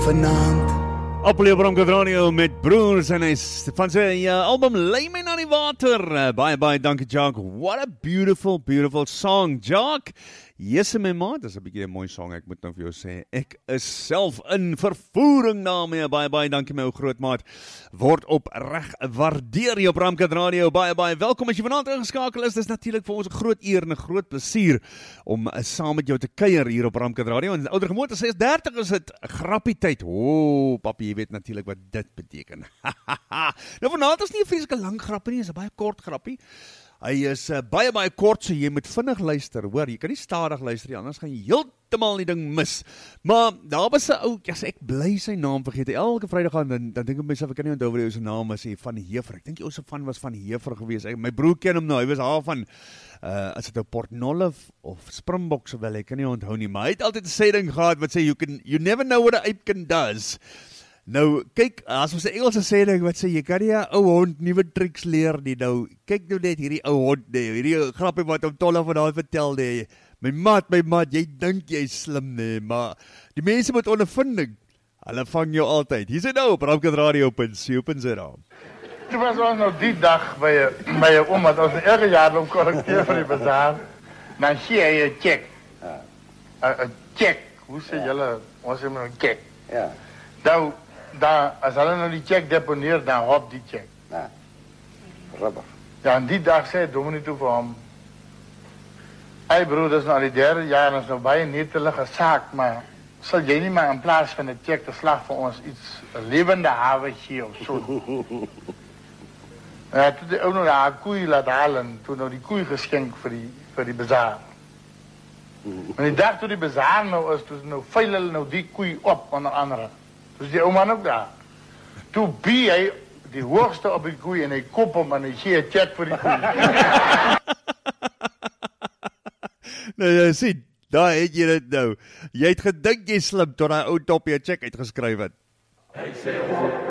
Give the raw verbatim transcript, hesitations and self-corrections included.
vanaand. Appel op Radio met broers en hy is van sy uh, album Lei my na die water. Uh, baie baie dankie Jock. What a beautiful beautiful song Jock. Yes my maat, dis 'n bietjie 'n mooi song. Ek moet nou vir jou sê, ek is self in vervoering daarmee. Baie baie dankie my ou groot maat. Word opreg waardeer hier op Ramkat Radio. Baie baie welkom as jy vanaand ingeskakel is. Dis natuurlik vir ons 'n groot eer en 'n groot plesier om uh, saam met jou te kuier hier op Ramkat Radio. En ouer gemoed ses dertig is dit grappie tyd. O, papi, jy weet natuurlik wat dit beteken. Nou vanaand is nie 'n vreeslike lang grappie nie, is 'n baie kort grappie. Hy is uh, baie baie kort, so jy moet vinnig luister, hoor, jy kan nie stadig luister nie, anders gaan jy heeltemal die ding mis. Maar daar was 'n ou, ja, ek bly sy naam vergeet, elke Vrydag gaan, dan, dan dink ek myself, ek kan nie onthou wat die ou se naam is, Van Heever, ek dink die ou se van was Van Heever gewees, ek, my broer ken hom nou, hy was haar van, uh, as het nou Port Nolloth of Springbok, so wel, ek kan nie onthou nie, maar hy het altyd 'n sê ding gehad, wat sê, you, can, you never know what an ape does. Nou, kyk, as ons 'n Engelse sê ding wat sê, jy kan nie 'n ou hond nuwe triks leer nie, nou, kyk nou net hierdie ou hond, nee, hierdie grappie wat om Tolla vandaan vertel, nee, my maat, my maat, jy dink jy is slim, nee, maar die mense met ondervinding, hulle vang jou altyd. Hier sê nou op Ramkat Radio punt co punt za. Toen was ons nou die dag bij je oma, dat was elke jaar om correcteer van die bazaar, dan zie je een check. Een check, hoe zeg jullie, ons hebben een check. Ja. Nou, dan, als hulle nou die check deponeert, dan hop die check. Ja, rubber. Ja, en die dag zei Dominee toe voor hem, hey broer, dat is nou die derde jaar, en dat is nou bij een netelige zaak, maar zal jij niet maar in plaats van de check de slag voor ons iets levende haven gee of zo? Ja, toen hij ook nog haar koei laat halen, toen nou die koei geschenkt voor die, voor die bazaar. En die dag toen die bazaar nou is, toen nou veilen nou die koei op, onder andere. Dus die oma ook daar. Toen bie hij die hoogste op die koei en hij kop hem en hij gee een check voor die koei. Nou, jy sien, daar het jy dit nou. Jy het gedink jy slim, tot hy ou top jy check uitgeskryf het. Hy sê,